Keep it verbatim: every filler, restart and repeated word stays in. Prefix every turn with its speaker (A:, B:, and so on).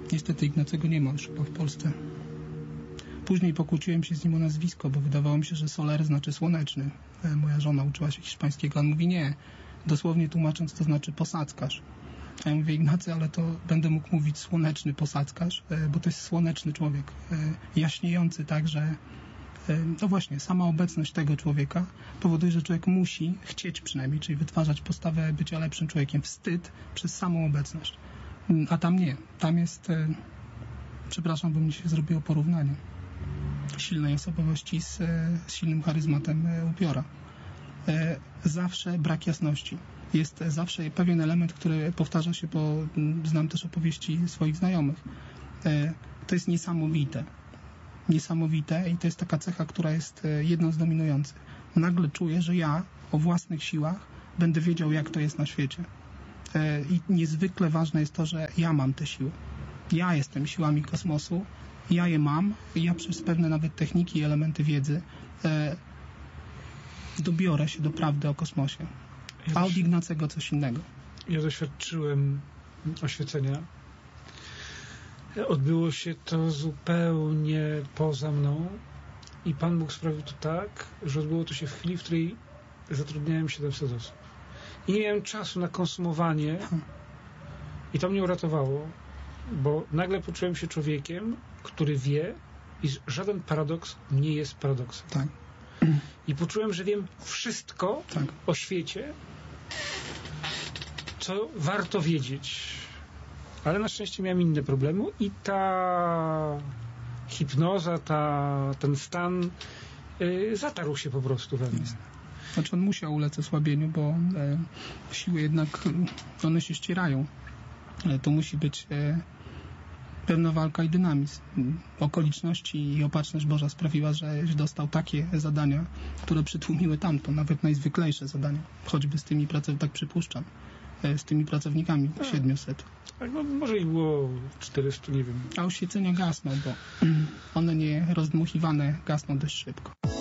A: Niestety Ignacego nie ma już chyba w Polsce. Później pokłóciłem się z nim o nazwisko, bo wydawało mi się, że Soler znaczy słoneczny. Moja żona uczyła się hiszpańskiego, a on mówi nie. Dosłownie tłumacząc to znaczy posadzkarz. A ja mówię, Ignacy, ale to będę mógł mówić słoneczny posadzkarz, bo to jest słoneczny człowiek. Jaśniejący tak, że no właśnie, sama obecność tego człowieka powoduje, że człowiek musi chcieć przynajmniej, czyli wytwarzać postawę bycia lepszym człowiekiem. Wstyd przez samą obecność. A tam nie. Tam jest, przepraszam, bo mi się zrobiło porównanie silnej osobowości z, z silnym charyzmatem upiora. Zawsze brak jasności. Jest zawsze pewien element, który powtarza się, bo znam też opowieści swoich znajomych. To jest niesamowite. Niesamowite i to jest taka cecha, która jest jedną z dominujących. Nagle czuję, że ja o własnych siłach będę wiedział, jak to jest na świecie. I niezwykle ważne jest to, że ja mam te siły. Ja jestem siłami kosmosu, ja je mam i ja przez pewne nawet techniki i elementy wiedzy e, dobiorę się do prawdy o kosmosie. A od Ignacego coś innego.
B: Ja doświadczyłem oświecenia. Odbyło się to zupełnie poza mną i Pan Bóg sprawił to tak, że odbyło to się w chwili, w której zatrudniałem siedemset osób. I nie miałem czasu na konsumowanie i to mnie uratowało, bo nagle poczułem się człowiekiem, który wie, iż żaden paradoks nie jest paradoksem.
A: Tak.
B: I poczułem, że wiem wszystko
A: tak.
B: o świecie, co warto wiedzieć. Ale na szczęście miałem inne problemy i ta hipnoza, ta, ten stan yy, zatarł się po prostu we mnie.
A: Znaczy on musiał ulec osłabieniu, bo e, siły jednak, one się ścierają. E, to musi być e, pewna walka i dynamizm. Okoliczności i opatrzność Boża sprawiła, że dostał takie zadania, które przytłumiły tamto, nawet najzwyklejsze zadania. Choćby z tymi pracownikami, tak przypuszczam, e, z tymi pracownikami
B: A,
A: siedmiuset.
B: Tak, no, może ich było czterysta, nie wiem.
A: A oświecenia gasną, bo one nie rozdmuchiwane gasną dość szybko.